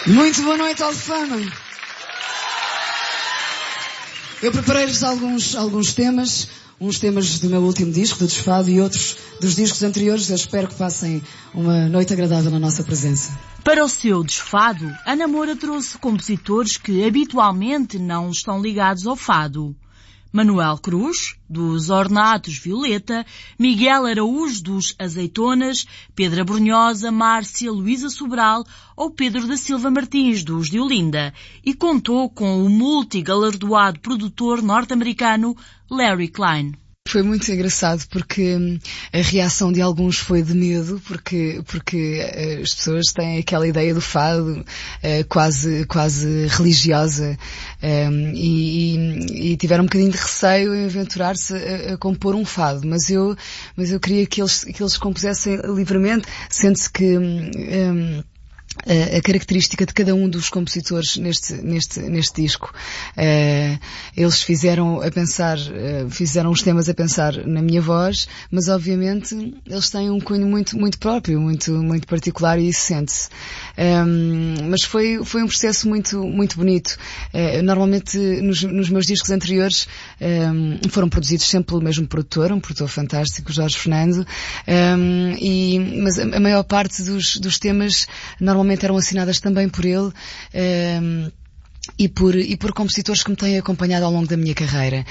Muito boa noite, Alfama. Eu preparei-vos alguns temas, uns temas do meu último disco, do Desfado, e outros dos discos anteriores. Eu espero que passem uma noite agradável na nossa presença. Para o seu Desfado, Ana Moura trouxe compositores que habitualmente não estão ligados ao fado. Manuel Cruz, dos Ornatos Violeta, Miguel Araújo, dos Azeitonas, Pedro Abrunhosa, Márcia, Luísa Sobral ou Pedro da Silva Martins, dos de Olinda, e contou com o multigalardoado produtor norte-americano Larry Klein. Foi muito engraçado porque a reação de alguns foi de medo, porque as pessoas têm aquela ideia do fado quase religiosa, e tiveram um bocadinho de receio em aventurar-se a compor um fado, mas eu queria que eles compusessem livremente, sendo-se que a característica de cada um dos compositores neste disco. Eles fizeram os temas a pensar na minha voz, mas obviamente eles têm um cunho muito próprio, muito particular, e isso sente-se. Mas foi um processo muito bonito. Normalmente nos meus discos anteriores foram produzidos sempre pelo mesmo produtor, um produtor fantástico, Jorge Fernando, mas a maior parte dos temas normalmente eram assinadas também por ele, e por compositores que me têm acompanhado ao longo da minha carreira.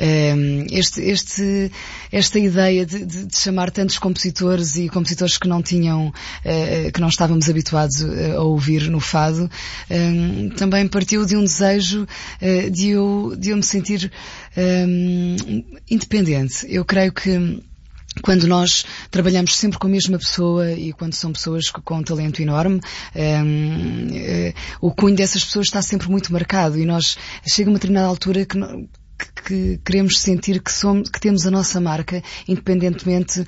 Esta ideia de chamar tantos compositores e compositores que que não estávamos habituados a ouvir no fado, também partiu de um desejo de eu me sentir independente. Eu creio que quando nós trabalhamos sempre com a mesma pessoa e quando são pessoas com um talento enorme, o cunho dessas pessoas está sempre muito marcado, e nós chega a uma determinada altura que queremos sentir que temos a nossa marca, independentemente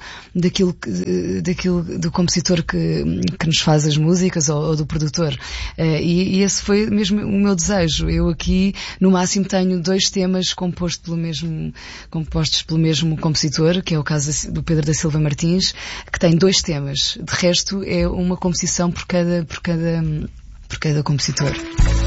do compositor que nos faz as músicas ou do produtor. E esse foi mesmo o meu desejo. Eu aqui, no máximo, tenho 2 temas compostos pelo mesmo compositor, que é o caso do Pedro da Silva Martins, que tem 2 temas. De resto, é uma composição por cada compositor.